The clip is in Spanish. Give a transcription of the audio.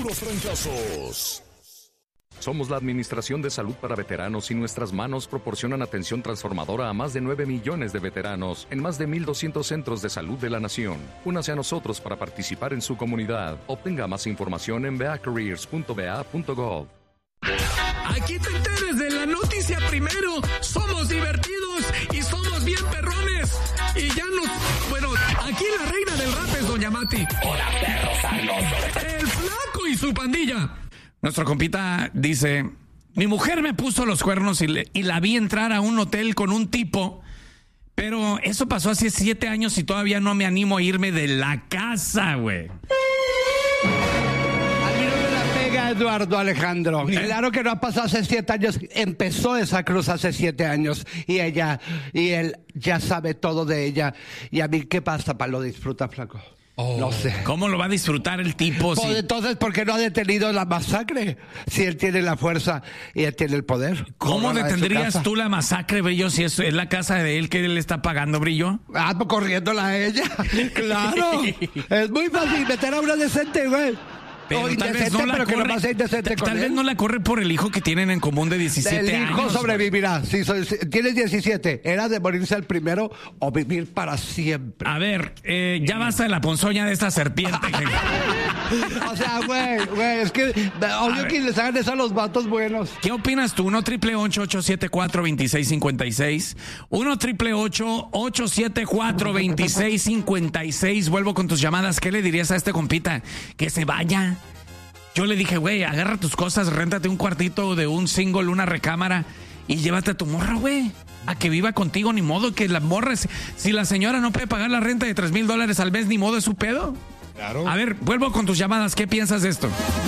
puros trancazos. Somos la Administración de Salud para Veteranos y nuestras manos proporcionan atención transformadora a más de 9 millones de veteranos en más de 1,200 centros de salud de la nación. Únase a nosotros para participar en su comunidad. Obtenga más información en beacareers.ba.gov. Aquí te enteres de la noticia primero. Somos divertidos y somos bien perrones. Y ya nos... Bueno, aquí la reina del rap es Doña Mati. ¡Hola, perros sabrosos! El Flaco y su pandilla. Nuestro compita dice: mi mujer me puso los cuernos y la vi entrar a un hotel con un tipo, pero eso pasó hace 7 años y todavía no me animo a irme de la casa, güey. Eduardo Alejandro, claro que no ha pasado hace 7 años, empezó esa cruz hace 7 años y él ya sabe todo de ella. Y a mí, ¿qué pasa? ¿Para lo disfruta, Flaco? No sé. ¿Cómo lo va a disfrutar el tipo? Pues entonces, ¿por qué no ha detenido la masacre? Si él tiene la fuerza y él tiene el poder. ¿Cómo detendrías tú la masacre, Brillo, si es la casa de él que él está pagando, Brillo? Ah, pues corriéndola a ella. Claro. Es muy fácil meter a una decente, güey. Pero o indecente, no pero que nomás sea indecente con él. Tal vez no la corre por el hijo que tienen en común de 17 años. El hijo sobrevivirá. Si tienes 17, ¿era de morirse el primero o vivir para siempre? A ver, ya basta de la ponzoña de esta serpiente. O sea, güey, es que odio que les hagan eso a los vatos buenos. ¿Qué opinas tú? 1-888-874-2656. 1-888-874-2656. Vuelvo con tus llamadas. ¿Qué le dirías a este compita? Que se vaya. Yo le dije, güey, agarra tus cosas, réntate un cuartito de un single, una recámara y llévate a tu morra, güey, a que viva contigo. Ni modo que la morra, si la señora no puede pagar la renta de $3,000 al mes, ni modo, es su pedo. Claro. A ver, vuelvo con tus llamadas. ¿Qué piensas de esto?